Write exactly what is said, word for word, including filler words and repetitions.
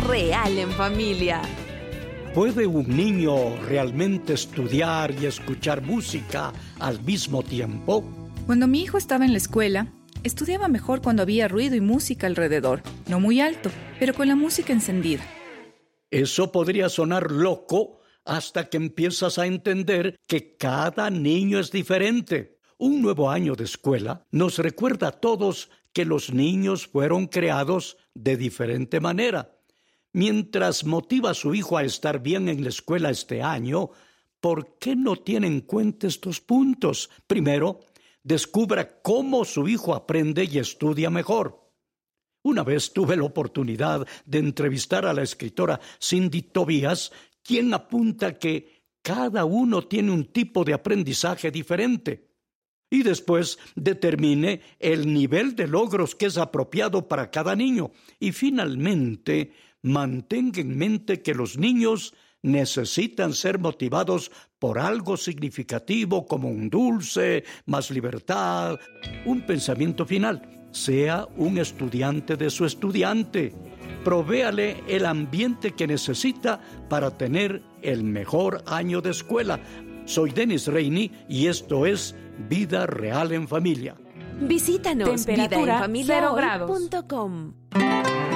real en familia. ¿Puede un niño realmente estudiar y escuchar música al mismo tiempo? Cuando mi hijo estaba en la escuela, estudiaba mejor cuando había ruido y música alrededor. No muy alto, pero con la música encendida. Eso podría sonar loco hasta que empiezas a entender que cada niño es diferente. Un nuevo año de escuela nos recuerda a todos que los niños fueron creados de diferente manera. Mientras motiva a su hijo a estar bien en la escuela este año, ¿por qué no tiene en cuenta estos puntos? Primero, descubra cómo su hijo aprende y estudia mejor. Una vez tuve la oportunidad de entrevistar a la escritora Cindy Tobías, quien apunta que cada uno tiene un tipo de aprendizaje diferente. Y después determine el nivel de logros que es apropiado para cada niño. Y finalmente, mantenga en mente que los niños necesitan ser motivados por algo significativo como un dulce, más libertad. Un pensamiento final. Sea un estudiante de su estudiante. Provéale el ambiente que necesita para tener el mejor año de escuela. Soy Dennis Rainey y esto es Vida Real en Familia. Visítanos, Temperatura vida en familia cero hoy grados. punto com.